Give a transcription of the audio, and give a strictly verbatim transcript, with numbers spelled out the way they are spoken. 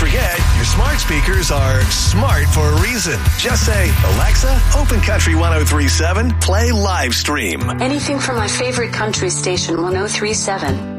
forget, your smart speakers are smart for a reason. Just say, Alexa, open Country one oh three point seven, play live stream. Anything from my favorite country station, one oh three point seven.